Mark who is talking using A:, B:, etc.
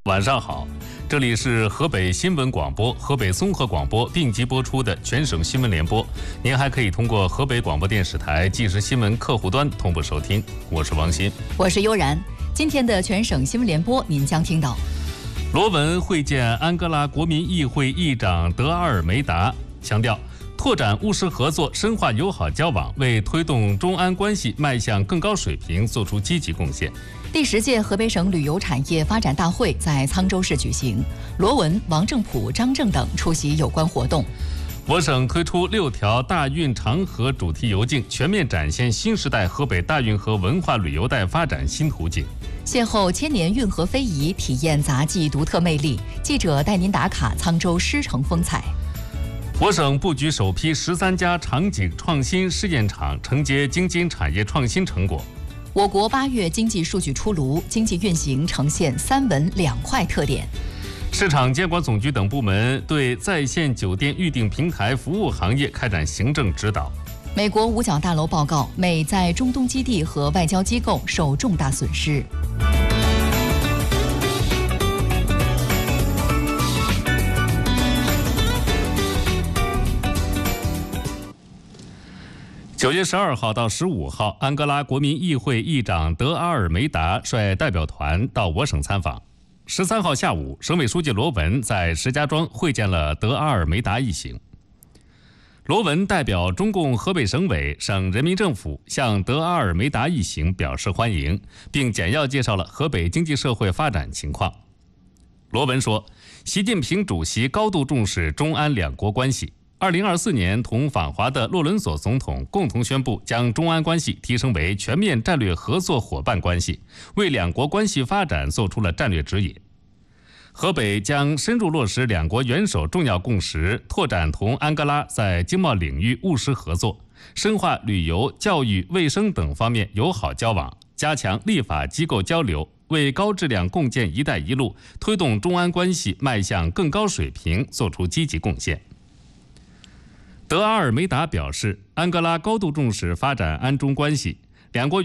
A: 晚上好，这里是河北新闻广播、河北综合广播并机播出的全省新闻联播。您还可以通过河北广播电视台即时新闻客户端同步收听。我是王鑫，
B: 我是悠然。今天的全省新闻联播，您将听到：
A: 罗文会见安哥拉国民议会议长德阿尔梅达，强调拓展务实合作，深化友好交往，为推动中安关系迈向更高水平做出积极贡献。
B: 第10届河北省旅游产业发展大会在沧州市举行，罗文、王正普、张正等出席有关活动。
A: 我省推出6条大运长河主题游径，全面展现新时代河北大运河文化旅游带发展新途径。
B: 邂逅千年运河非遗，体验杂技独特魅力。记者带您打卡沧州狮城风采。
A: 我省布局首批13家场景创新试验场，承接京津产业创新成果。
B: 我国8月经济数据出炉，经济运行呈现3稳2快特点。
A: 市场监管总局等部门对在线酒店预订平台服务行业开展行政指导。
B: 美国五角大楼报告，美在中东基地和外交机构受重大损失。
A: 9月12号到15号，安哥拉国民议会议长德阿尔梅达率代表团到我省参访。13号下午，省委书记罗文在石家庄会见了德阿尔梅达一行。罗文代表中共河北省委、省人民政府向德阿尔梅达一行表示欢迎，并简要介绍了河北经济社会发展情况。罗文说，习近平主席高度重视中安两国关系。2024年同访华的洛伦索总统共同宣布，将中安关系提升为全面战略合作伙伴关系，为两国关系发展做出了战略指引。河北将深入落实两国元首重要共识，拓展同安哥拉在经贸领域务实合作，深化旅游、教育、卫生等方面友好交往，加强立法机构交流，为高质量共建“一带一路”推动中安关系迈向更高水平做出积极贡献。德阿尔梅达表示，安哥拉高度重视发展安中关系，两国